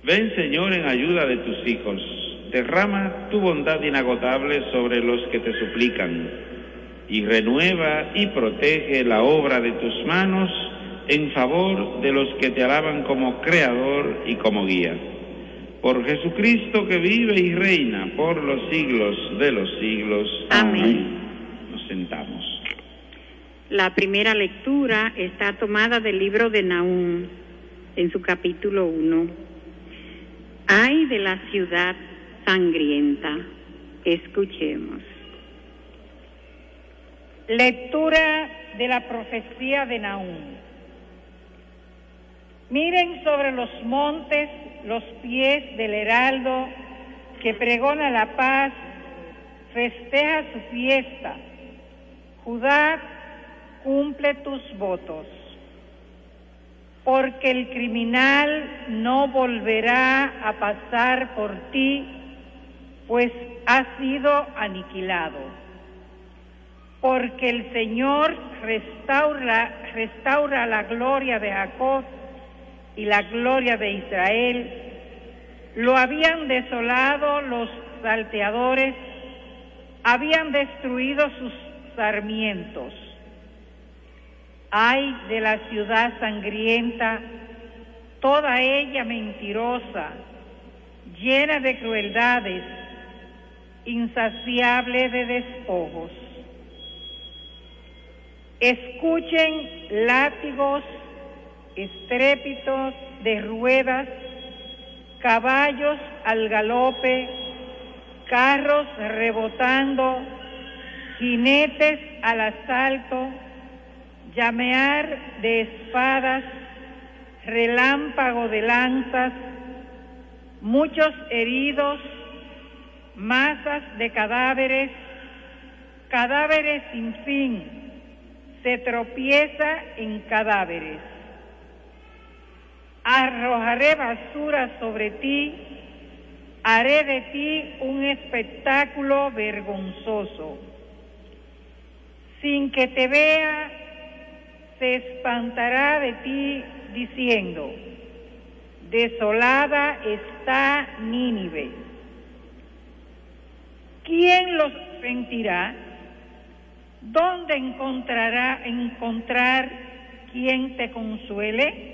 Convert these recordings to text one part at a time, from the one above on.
Ven, Señor, en ayuda de tus hijos. Derrama tu bondad inagotable sobre los que te suplican, y renueva y protege la obra de tus manos en favor de los que te alaban como Creador y como Guía. Por Jesucristo, que vive y reina por los siglos de los siglos. Amén. Nos sentamos. La primera lectura está tomada del libro de Nahum, en su capítulo 1. Ay de la ciudad sangrienta. Escuchemos. Lectura de la profecía de Nahum. Miren sobre los montes los pies del heraldo que pregona la paz, festeja su fiesta. Judá, cumple tus votos. Porque el criminal no volverá a pasar por ti, pues ha sido aniquilado. Porque el Señor restaura la gloria de Jacob y la gloria de Israel. Lo habían desolado los salteadores, habían destruido sus sarmientos. Ay de la ciudad sangrienta, toda ella mentirosa, llena de crueldades, insaciable de despojos. Escuchen látigos, estrépitos de ruedas, caballos al galope, carros rebotando, jinetes al asalto, llamear de espadas, relámpago de lanzas, muchos heridos, masas de cadáveres, cadáveres sin fin, se tropieza en cadáveres. Arrojaré basura sobre ti, haré de ti un espectáculo vergonzoso. Sin que te vea, se espantará de ti diciendo: desolada está Nínive. ¿Quién los sentirá? ¿Dónde encontrar quien te consuele?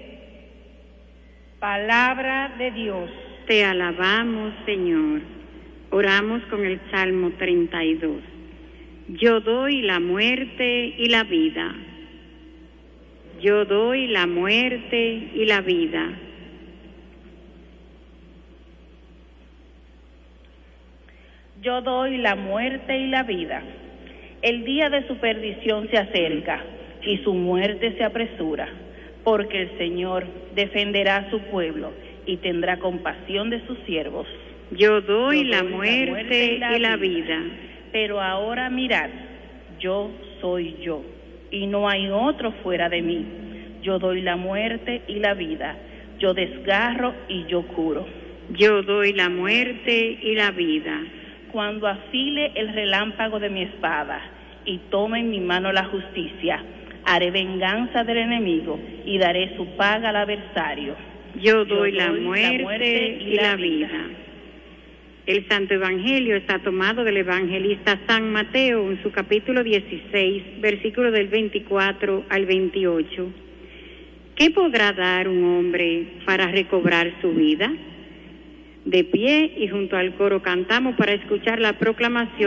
Palabra de Dios. Te alabamos, Señor. Oramos con el Salmo 32. Yo doy la muerte y la vida. Yo doy la muerte y la vida. Yo doy la muerte y la vida. El día de su perdición se acerca y su muerte se apresura, porque el Señor defenderá a su pueblo y tendrá compasión de sus siervos. Yo doy la muerte y la vida. Pero ahora mirad, yo soy yo, y no hay otro fuera de mí. Yo doy la muerte y la vida. Yo desgarro y yo curo. Yo doy la muerte y la vida. Cuando afile el relámpago de mi espada y tome en mi mano la justicia, haré venganza del enemigo y daré su paga al adversario. Yo doy la muerte y la vida. El Santo Evangelio está tomado del evangelista San Mateo en su capítulo 16, versículo del 24 al 28. ¿Qué podrá dar un hombre para recobrar su vida? De pie y junto al coro cantamos para escuchar la proclamación